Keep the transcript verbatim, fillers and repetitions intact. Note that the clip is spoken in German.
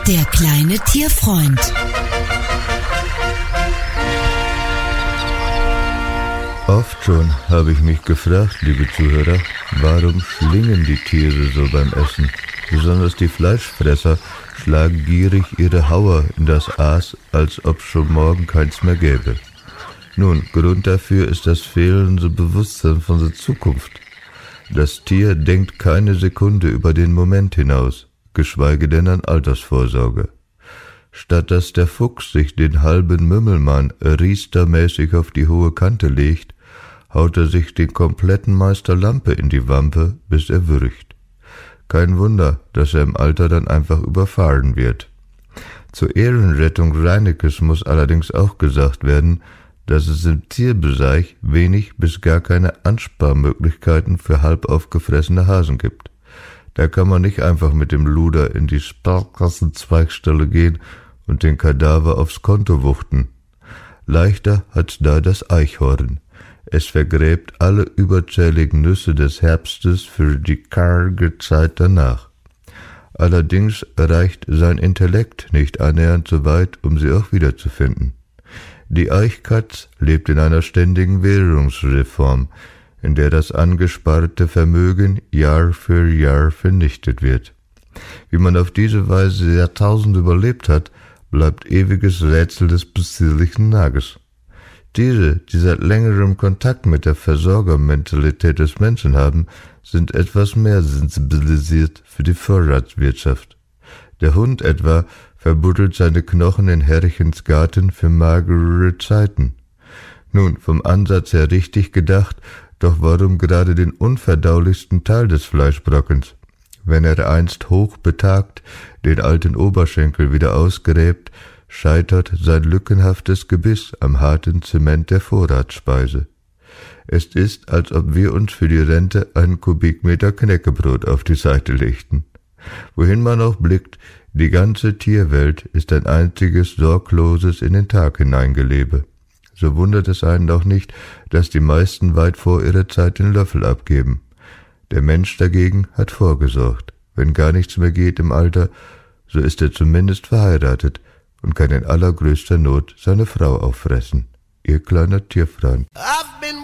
Der kleine Tierfreund. Oft schon habe ich mich gefragt, liebe Zuhörer, warum schlingen die Tiere so beim Essen? Besonders die Fleischfresser schlagen gierig ihre Hauer in das Aas, als ob schon morgen keins mehr gäbe. Nun, Grund dafür ist das fehlende Bewusstsein von der Zukunft. Das Tier denkt keine Sekunde über den Moment hinaus, geschweige denn an Altersvorsorge. Statt dass der Fuchs sich den halben Mümmelmann riestermäßig auf die hohe Kante legt, haut er sich den kompletten Meister Lampe in die Wampe, bis er würgt. Kein Wunder, dass er im Alter dann einfach überfahren wird. Zur Ehrenrettung Reinekes muss allerdings auch gesagt werden, dass es im Tierbereich wenig bis gar keine Ansparmöglichkeiten für halb aufgefressene Hasen gibt. Da kann man nicht einfach mit dem Luder in die Sparkassenzweigstelle gehen und den Kadaver aufs Konto wuchten. Leichter hat da das Eichhorn. Es vergräbt alle überzähligen Nüsse des Herbstes für die karge Zeit danach. Allerdings reicht sein Intellekt nicht annähernd so weit, um sie auch wiederzufinden. Die Eichkatz lebt in einer ständigen Währungsreform, in der das angesparte Vermögen Jahr für Jahr vernichtet wird. Wie man auf diese Weise Jahrtausende überlebt hat, bleibt ewiges Rätsel des possierlichen Nages. Tiere, die seit längerem Kontakt mit der Versorgermentalität des Menschen haben, sind etwas mehr sensibilisiert für die Vorratswirtschaft. Der Hund etwa verbuddelt seine Knochen in Herrchens Garten für magerere Zeiten. Nun, vom Ansatz her richtig gedacht, doch warum gerade den unverdaulichsten Teil des Fleischbrockens? Wenn er einst hochbetagt den alten Oberschenkel wieder ausgräbt, scheitert sein lückenhaftes Gebiss am harten Zement der Vorratsspeise. Es ist, als ob wir uns für die Rente einen Kubikmeter Knäckebrot auf die Seite legten. Wohin man auch blickt, die ganze Tierwelt ist ein einziges sorgloses in den Tag hineingelebe. So wundert es einen doch nicht, dass die meisten weit vor ihrer Zeit den Löffel abgeben. Der Mensch dagegen hat vorgesorgt. Wenn gar nichts mehr geht im Alter, so ist er zumindest verheiratet und kann in allergrößter Not seine Frau auffressen. Ihr kleiner Tierfreund. I've been